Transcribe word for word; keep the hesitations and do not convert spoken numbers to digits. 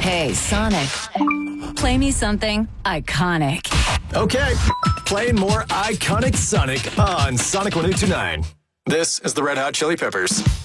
Hey, Sonic. Play me something iconic. Okay, playing more iconic Sonic on Sonic one oh two nine. This is the Red Hot Chili Peppers.